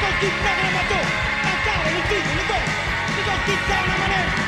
Zidane perde le bateau. Incarne le tigre, le gol. C'est donc qui ferme la manette.